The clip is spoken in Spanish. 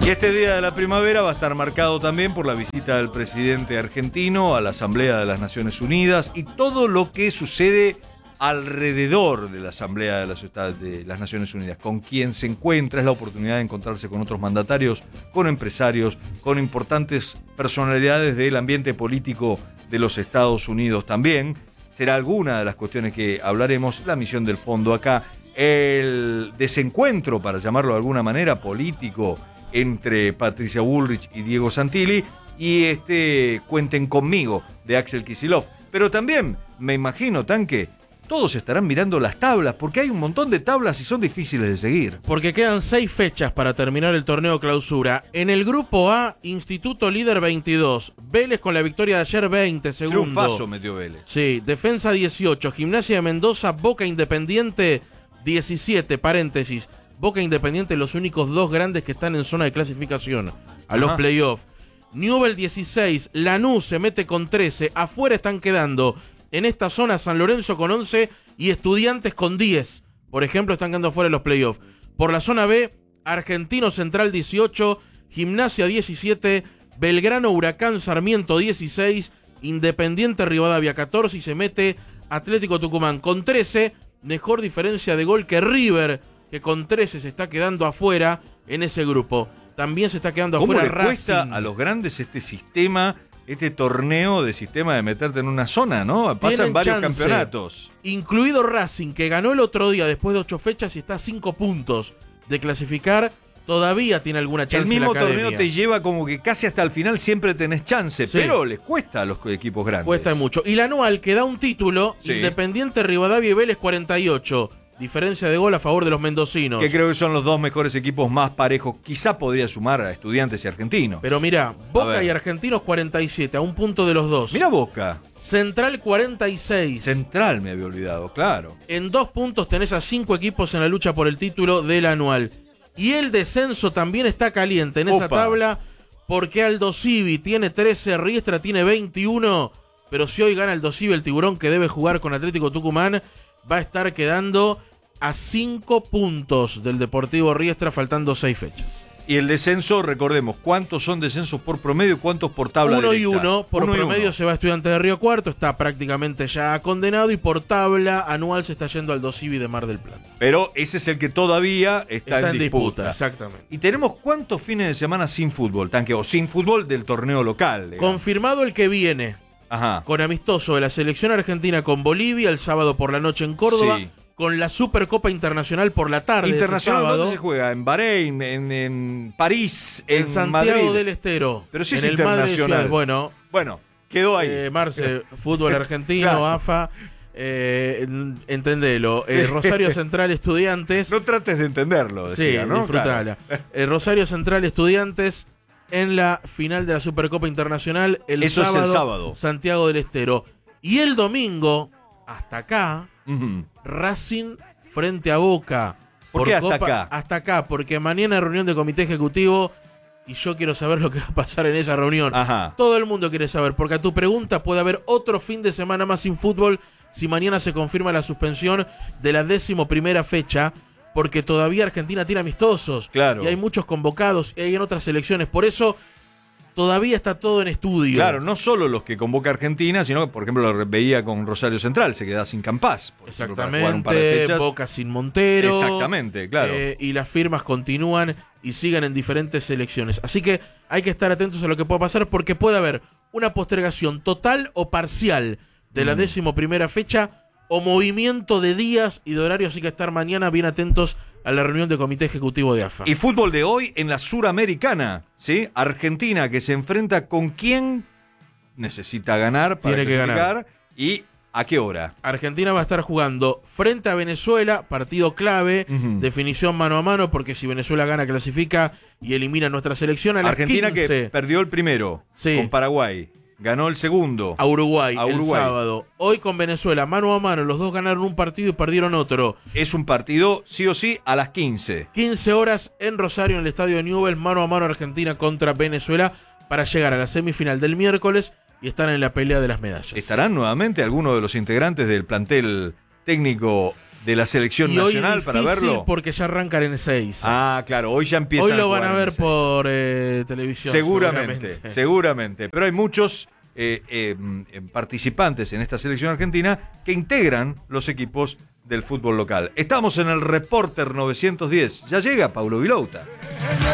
Y este día de la primavera va a estar marcado también por la visita del presidente argentino a la Asamblea de las Naciones Unidas y todo lo que sucede alrededor de la Asamblea de las Naciones Unidas. Con quien se encuentra, es la oportunidad de encontrarse con otros mandatarios, con empresarios, con importantes personalidades del ambiente político de los Estados Unidos también. Será alguna de las cuestiones que hablaremos, la misión del fondo acá, el desencuentro, para llamarlo de alguna manera, político entre Patricia Bullrich y Diego Santilli, y Cuenten conmigo, de Axel Kicillof. Pero también, me imagino, Tanque, todos estarán mirando las tablas, porque hay un montón de tablas y son difíciles de seguir. Porque quedan 6 fechas para terminar el torneo clausura. En el grupo A, Instituto líder 22, Vélez con la victoria de ayer 20 segundos. Triunfazo metió Vélez. Sí, Defensa 18, Gimnasia de Mendoza, Boca Independiente 17, paréntesis. Boca Independiente, los únicos 2 grandes que están en zona de clasificación a los playoffs. Newell 16, Lanús se mete con 13, afuera están quedando en esta zona San Lorenzo con 11 y Estudiantes con 10. Por ejemplo, están quedando afuera de los playoffs. Por la zona B, Argentino Central 18, Gimnasia 17, Belgrano Huracán Sarmiento 16, Independiente Rivadavia 14 y se mete Atlético Tucumán con 13, mejor diferencia de gol que River, que con 13 se está quedando afuera en ese grupo. También se está quedando afuera Racing. ¿Cómo le cuesta a los grandes este sistema, este torneo de sistema de meterte en una zona, no? Pasa en varios campeonatos. Incluido Racing, que ganó el otro día después de 8 fechas y está a 5 puntos de clasificar, todavía tiene alguna chance. El mismo la academia. torneo te lleva como que casi hasta el final siempre tenés chance, sí, pero les cuesta a los equipos grandes. Cuesta mucho. Y la anual que da un título, sí. Independiente Rivadavia y Vélez 48. Diferencia de gol a favor de los mendocinos. Que creo que son los 2 mejores equipos más parejos. Quizá podría sumar a Estudiantes y Argentinos. Pero mirá, Boca y Argentinos 47, a un punto de los 2. Mirá Boca. Central 46. Central me había olvidado, claro. En 2 puntos tenés a 5 equipos en la lucha por el título del anual. Y el descenso también está caliente en esa tabla, porque Aldo Civi tiene 13, Riestra tiene 21. Pero si hoy gana Aldo Civi, el Tiburón, que debe jugar con Atlético Tucumán, va a estar quedando a 5 puntos del Deportivo Riestra, faltando 6 fechas. Y el descenso, recordemos, ¿cuántos son descensos por promedio y cuántos por tabla 1 directa? y 1, por promedio se va Estudiante de Río Cuarto, está prácticamente ya condenado, y por tabla anual se está yendo al Dosivi de Mar del Plata. Pero ese es el que todavía está en disputa. Exactamente. ¿Y tenemos cuántos fines de semana sin fútbol, Tanque? O sin fútbol del torneo local. Digamos. Confirmado el que viene. Ajá. Con amistoso de la selección argentina con Bolivia el sábado por la noche en Córdoba, sí, con la Supercopa Internacional por la tarde. ¿Internacional dónde se juega? ¿En Bahrein? ¿En París? ¿En Santiago Madrid? del Estero? Pero sí es en internacional. Bueno, quedó ahí. Marce, fútbol argentino, claro. AFA, entendelo. Rosario Central Estudiantes. No trates de entenderlo, decía, sí, ¿no? disfrutala. Claro. Rosario Central Estudiantes en la final de la Supercopa Internacional Eso es el sábado. Santiago del Estero. Y el domingo, hasta acá, Racing frente a Boca. ¿Por qué hasta acá? Hasta acá, porque mañana hay reunión de comité ejecutivo y yo quiero saber lo que va a pasar en esa reunión. Ajá. Todo el mundo quiere saber, porque a tu pregunta puede haber otro fin de semana más sin fútbol si mañana se confirma la suspensión de la 11ª fecha, porque todavía Argentina tiene amistosos. Claro. Y hay muchos convocados y hay en otras selecciones. Por eso todavía está todo en estudio. Claro, no solo los que convoca Argentina, sino que, por ejemplo, lo veía con Rosario Central, se queda sin Campás. Exactamente, jugar un par de fechas. Boca sin Montero. Exactamente, claro. Y las firmas continúan y siguen en diferentes selecciones. Así que hay que estar atentos a lo que pueda pasar, porque puede haber una postergación total o parcial de la 11ª fecha, o movimiento de días y de horarios. Así que estar mañana bien atentos a la reunión de comité ejecutivo de AFA. Y fútbol de hoy en la Suramericana, ¿sí? Argentina, que se enfrenta con quién necesita ganar para tiene que ganar. ¿Y a qué hora? Argentina va a estar jugando frente a Venezuela, partido clave, definición mano a mano, porque si Venezuela gana, clasifica y elimina a nuestra selección a las Argentina 15. Que perdió el primero con Paraguay. Ganó el segundo. A Uruguay el sábado. Hoy con Venezuela, mano a mano. Los dos ganaron un partido y perdieron otro. Es un partido, sí o sí, a las 15. 15 horas en Rosario, en el estadio de Newell, mano a mano Argentina contra Venezuela, para llegar a la semifinal del miércoles y estar en la pelea de las medallas. ¿Estarán nuevamente algunos de los integrantes del plantel técnico de la selección y hoy nacional es para difícil verlo? porque ya arrancan en 6. Ah, claro, hoy ya empiezan. Hoy lo van a ver Ezeiza. por televisión. Seguramente. Pero hay muchos participantes en esta selección argentina que integran los equipos del fútbol local. Estamos en el Reporter 910. Ya llega Paulo Vilouta.